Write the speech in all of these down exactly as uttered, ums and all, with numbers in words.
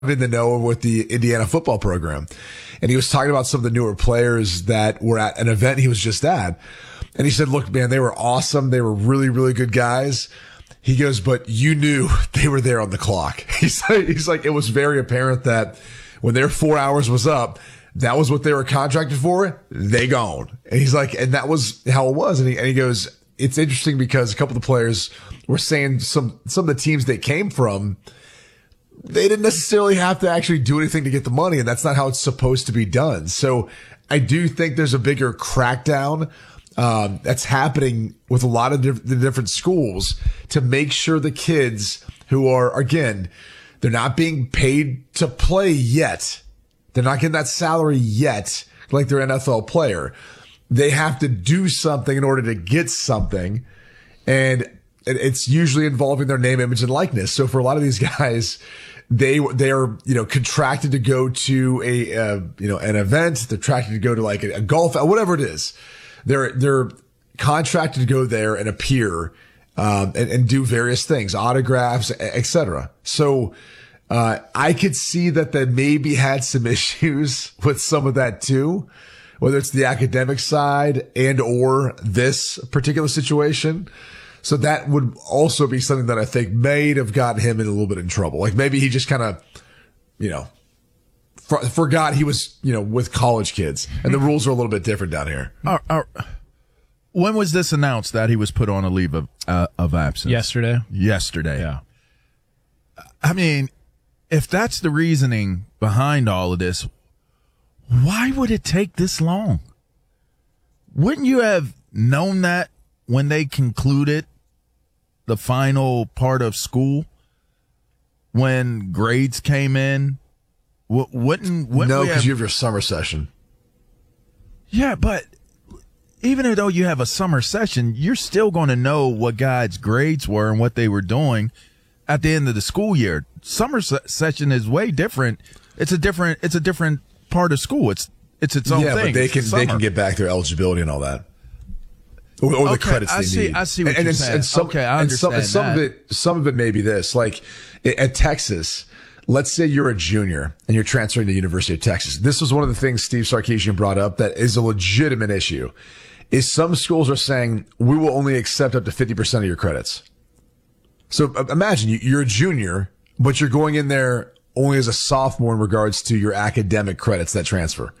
in the know with the Indiana football program. And he was talking about some of the newer players that were at an event he was just at. And he said, look, man, they were awesome. They were really, really good guys. He goes, but you knew they were there on the clock. He's like, he's like, it was very apparent that when their four hours was up, that was what they were contracted for. They gone. And he's like, and that was how it was. And he, and he goes, it's interesting because a couple of the players were saying some, some of the teams they came from, they didn't necessarily have to actually do anything to get the money, and that's not how it's supposed to be done. So I do think there's a bigger crackdown um, that's happening with a lot of diff- the different schools to make sure the kids who are, again, they're not being paid to play yet. They're not getting that salary yet, like they're an N F L player. They have to do something in order to get something, and it's usually involving their name, image, and likeness. So for a lot of these guys, they they are you know contracted to go to a uh, you know an event. They're contracted to go to like a, a golf, whatever it is. They're they're contracted to go there and appear um, and, and do various things, autographs, et cetera. So uh, I could see that they maybe had some issues with some of that too, whether it's the academic side and or this particular situation. So that would also be something that I think may have gotten him in a little bit in trouble. Like maybe he just kind of, you know, for, forgot he was, you know, with college kids, and the rules are a little bit different down here. Uh, uh, when was this announced that he was put on a leave of, uh, of absence? Yesterday. Yesterday. Yeah. I mean, if that's the reasoning behind all of this, why would it take this long? Wouldn't you have known that when they concluded the final part of school, when grades came in? W- wouldn't, wouldn't no, we because have, you have your summer session. Yeah, but even though you have a summer session, you're still going to know what guys' grades were and what they were doing at the end of the school year. Summer se- session is way different. It's a different. It's a different part of school. It's it's its own yeah, thing. but they It's can the they can summer. get back their eligibility and all that. Or, or the Okay, credits I they see- need. I see what and, you're and saying. And some, Okay, I and some, and understand some of that. it, some of it may be this. Like at Texas, let's say you're a junior and you're transferring to the University of Texas. This was one of the things Steve Sarkisian brought up that is a legitimate issue. Is some schools are saying we will only accept up to fifty percent of your credits. So uh, imagine you, you're a junior, but you're going in there only as a sophomore in regards to your academic credits that transfer.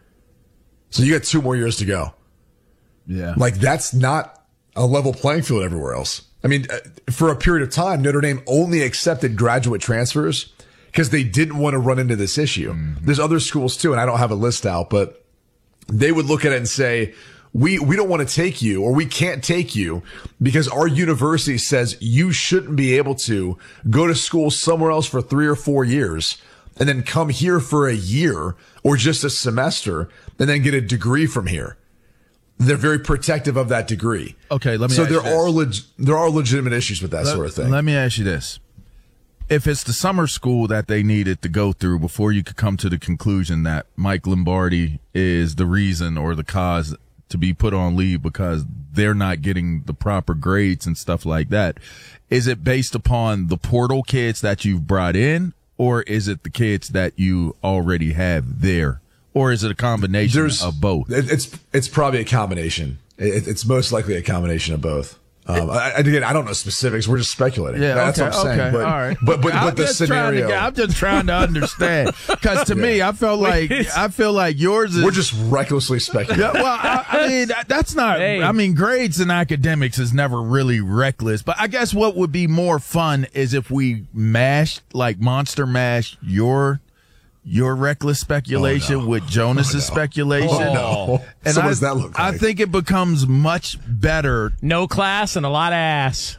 So you got two more years to go. Yeah. Like that's not a level playing field everywhere else. I mean, uh, for a period of time, Notre Dame only accepted graduate transfers because they didn't want to run into this issue. Mm-hmm. There's other schools too, and I don't have a list out, but they would look at it and say, we, we don't want to take you, or we can't take you because our university says you shouldn't be able to go to school somewhere else for three or four years and then come here for a year or just a semester and then get a degree from here. They're very protective of that degree. Okay, let me So ask there you this. are leg- there are legitimate issues with that let, sort of thing. Let me ask you this. If it's the summer school that they needed to go through before you could come to the conclusion that Mike Lombardi is the reason or the cause to be put on leave because they're not getting the proper grades and stuff like that, is it based upon the portal kids that you've brought in, or is it the kids that you already have there? Or is it a combination There's, of both? It, it's it's probably a combination. It, it's most likely a combination of both. Um, I, again, I don't know specifics. We're just speculating. Yeah, That's okay, what I'm saying. okay, But, all right. but, but, I'm but the just trying to scenario. get- I'm just trying to understand. Because to me, I felt like I feel like yours is. We're just recklessly speculating. Yeah, well, I, I mean, that- that's not. Hey. I mean, grades and academics is never really reckless. But I guess what would be more fun is if we mashed, like monster mashed, your your reckless speculation Oh, no. with Jonas's Oh, no. speculation. Oh, no. And So I, what does that look I like? think it becomes much better. No class and a lot of ass.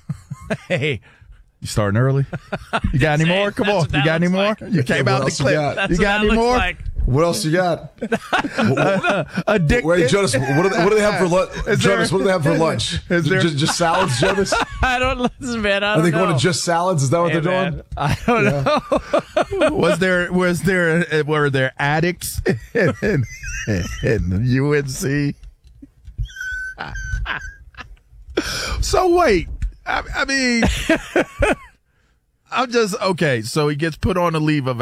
Hey, You starting early? You got any more? Come That's on. what You that got any looks more? like. You came What out the else you clip. got? that's You what got that any looks more? like. What else you got? Addicted. Wait, Jonas, what do they, what do they have for lunch? Is Jonas, there- what do they have for lunch? is there- just, just salads, Jonas? I don't listen, man. I Are don't they know. going to just salads? Is that what Hey, they're man, doing? I don't know. was there was there were there addicts in, in, in U N C? So wait, I, I mean, I'm just okay. So he gets put on a leave of